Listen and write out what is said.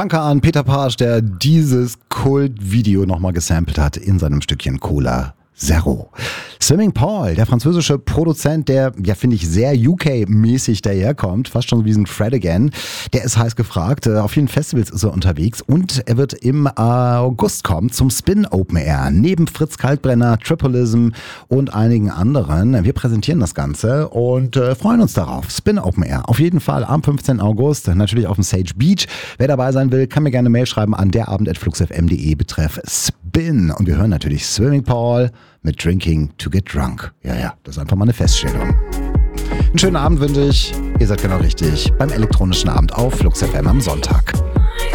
Danke an Peter Pasch, der dieses Kultvideo nochmal gesampelt hat in seinem Stückchen Cola Zero. Swimming Paul, der französische Produzent, der, ja, finde ich, sehr UK-mäßig daherkommt, fast schon wie ein Fred Again, der ist heiß gefragt. Auf vielen Festivals ist er unterwegs und er wird im August kommen zum Spin Open Air. Neben Fritz Kaltbrenner, Tripolism und einigen anderen. Wir präsentieren das Ganze und freuen uns darauf. Spin Open Air, auf jeden Fall am 15. August, natürlich auf dem Sage Beach. Wer dabei sein will, kann mir gerne eine Mail schreiben an derabend@fluxfm.de betreff Spin. Und wir hören natürlich Swimming Paul mit Drinking to Get Drunk. Ja, das ist einfach mal eine Feststellung. Einen schönen Abend wünsche ich. Ihr seid genau richtig beim elektronischen Abend auf Flux FM am Sonntag.